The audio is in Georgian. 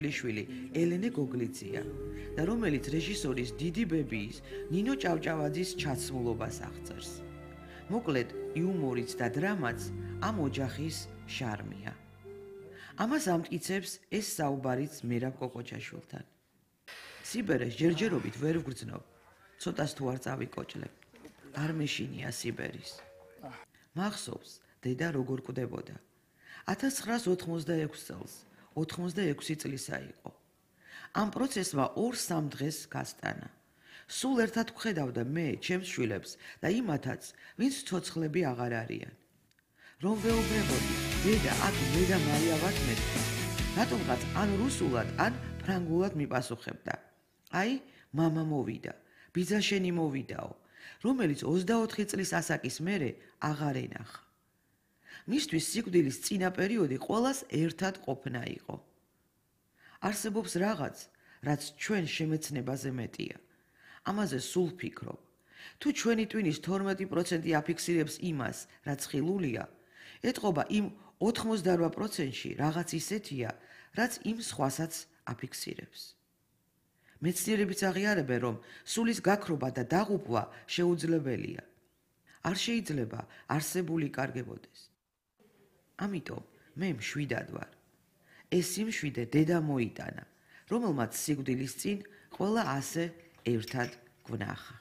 შვილი ელენე გოგლიძია და რომელიც რეჟისორის დიდი ბებიის ნინო ჭავჭავაძის ჩაცმულობას აღწერს. მოკლედ, იუმორიც და დრამაც ამ ოჯახის შარმია. ამას ამტკიცებს ეს საუბარიც მერაბ კოკოჩაშვილთან. სიბერეს ჯერჯერობით ვერ ვგრძნობ, ცოტას თუ არ წავიკოჭლებ. არ მეშინია სიბერის. მახსოვს, დედა როგორ კვდებოდა. 1986 წელს 86 წლისა იყო. ამ პროცესმა 2-3 დღეს გასტანა. სულ ერთად ვხედავდა მე, ჩემს შვილებს და იმათაც, ვინც ცოცხლები აღარ არიან. რომ ვეუბნებოდი, დედა, აქ მე და მარია ვართ მეთქე. რატომღაც ან რუსულად, ან ფრანგულად მიპასუხებდა. აი, მამა მოვიდა, ბიძა შენი მოვიდაო, რომელიც 24 წლის ასაკის მერე აღარ ენახა. მისთვის სიკვდილის წინა პერიოდი ყველას ერთად ყოფნა იყო. არსებობს რაღაც, რაც ჩვენ შემეცნებაზე მეტია. ამაზე სულ ვფიქრობ. თუ ჩვენი ტვინის 12% აფიქსირებს იმას, რაც ხილულია, ეთყობა იმ 88%-ში რაღაც ისეთია, რაც იმ სხვასაც აფიქსირებს. მეცნიერებიც აღიარებენ, რომ სულის გაქრობა და დაღუპვა შეუძლებელია. არ შეიძლება არსებული კარგებოდეს. ამიტომ მე მშვიდად ვარ. ეს სიმშვიდე დედა მოიტანა, რომელმაც სიკვდილის წინ ყველა ასე ერთად გვნახა.